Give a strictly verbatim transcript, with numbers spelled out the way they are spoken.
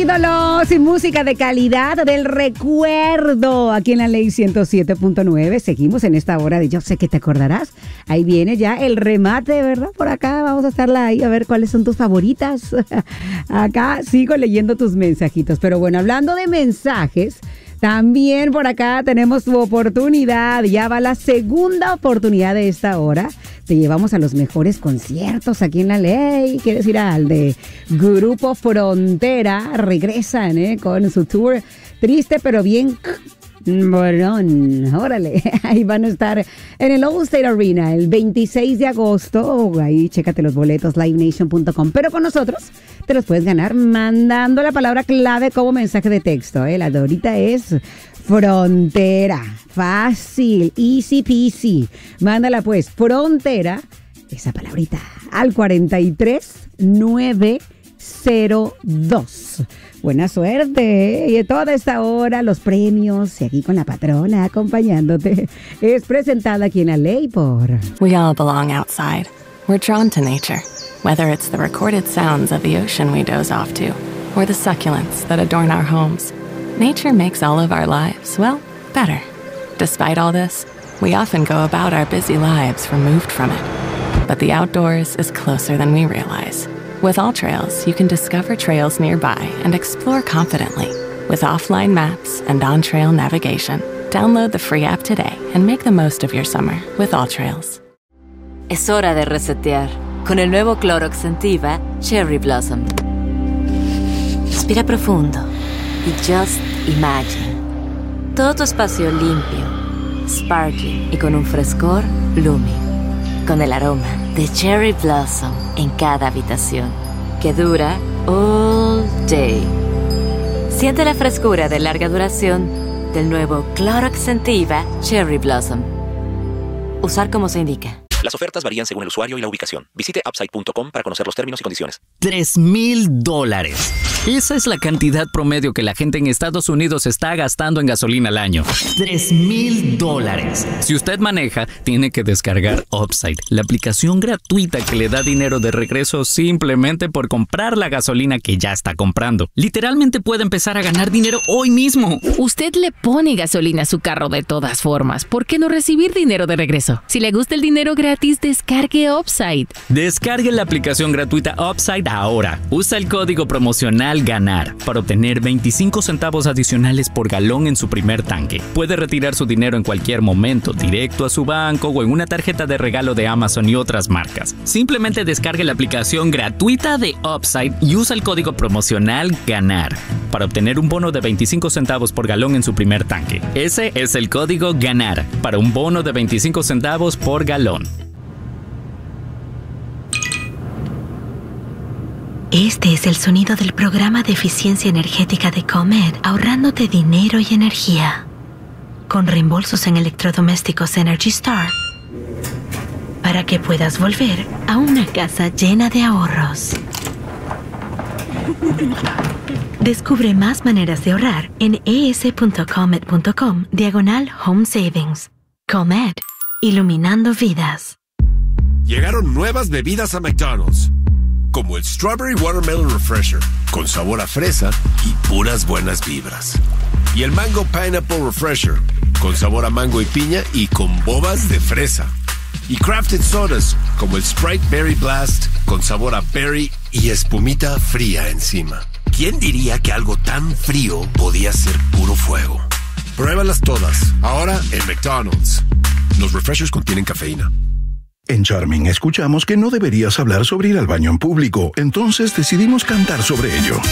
ídolos y música de calidad del recuerdo. Aquí en la Ley ciento siete punto nueve. Seguimos en esta hora de Yo sé que te acordarás. Ahí viene ya el remate, ¿verdad? Por acá vamos a estarla ahí a ver cuáles son tus favoritas. Acá sigo leyendo tus mensajitos. Pero bueno, hablando de mensajes, también por acá tenemos tu oportunidad. Ya va la segunda oportunidad de esta hora. Te llevamos a los mejores conciertos aquí en la Ley. ¿Quieres ir al de Grupo Frontera? Regresan ¿eh? con su tour triste pero bien morón. Órale, ahí van a estar en el Allstate Arena el veintiséis de agosto. Ahí chécate los boletos, live nation punto com. Pero con nosotros te los puedes ganar mandando la palabra clave como mensaje de texto. ¿eh? La de ahorita es Frontera. Fácil, easy peasy. Mándala pues, Frontera, esa palabrita, al cuarenta y tres nueve cero dos. Buena suerte. Y toda esta hora, los premios, y aquí con la patrona acompañándote, es presentada aquí en la Ley por... We all belong outside. We're drawn to nature. Whether it's the recorded sounds of the ocean we doze off to, or the succulents that adorn our homes, nature makes all of our lives, well, better. Despite all this, we often go about our busy lives removed from it. But the outdoors is closer than we realize. With AllTrails, you can discover trails nearby and explore confidently. With offline maps and on-trail navigation, download the free app today and make the most of your summer with AllTrails. Es hora de resetear con el nuevo Clorox Scentiva Cherry Blossom. Respira profundo y just imagine. Todo tu espacio limpio, sparkling y con un frescor blooming. Con el aroma de Cherry Blossom en cada habitación, que dura all day. Siente la frescura de larga duración del nuevo Clorox Scentiva Cherry Blossom. Usar como se indica. Las ofertas varían según el usuario y la ubicación. Visite upside punto com para conocer los términos y condiciones. Tres mil dólares. Esa es la cantidad promedio que la gente en Estados Unidos está gastando en gasolina al año. Tres mil dólares. Si usted maneja, tiene que descargar Upside, la aplicación gratuita que le da dinero de regreso simplemente por comprar la gasolina que ya está comprando. Literalmente puede empezar a ganar dinero hoy mismo. Usted le pone gasolina a su carro de todas formas. ¿Por qué no recibir dinero de regreso? Si le gusta el dinero gratis, descargue Upside. Descargue la aplicación gratuita Upside ahora. Usa el código promocional GANAR para obtener veinticinco centavos adicionales por galón en su primer tanque. Puede retirar su dinero en cualquier momento, directo a su banco o en una tarjeta de regalo de Amazon y otras marcas. Simplemente descargue la aplicación gratuita de Upside y usa el código promocional GANAR para obtener un bono de veinticinco centavos por galón en su primer tanque. Ese es el código GANAR para un bono de veinticinco centavos por galón. Este es el sonido del programa de eficiencia energética de Comed, ahorrándote dinero y energía. Con reembolsos en electrodomésticos Energy Star, para que puedas volver a una casa llena de ahorros. Descubre más maneras de ahorrar en es.comed.com diagonal home savings. Comed, iluminando vidas. Llegaron nuevas bebidas a McDonald's, como el Strawberry Watermelon Refresher, con sabor a fresa y puras buenas vibras. Y el Mango Pineapple Refresher, con sabor a mango y piña y con bobas de fresa. Y Crafted Sodas, como el Sprite Berry Blast, con sabor a berry y espumita fría encima. ¿Quién diría que algo tan frío podía ser puro fuego? Pruébalas todas, ahora en McDonald's. Los refreshers contienen cafeína. En Charming escuchamos que no deberías hablar sobre ir al baño en público, entonces decidimos cantar sobre ello.